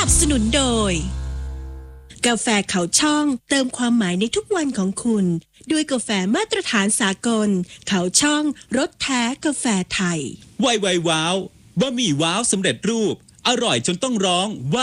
นับสนุนโดยกาแฟเขาช่องเติมความหมายในทุกวันของคุณด้วยกาแฟมาตรฐานสากลเขาช่องรสแท้กาแฟไทยไวว้าวบะหมี่ว้าวสำเร็จรูปอร่อยจนต้องร้องว้าว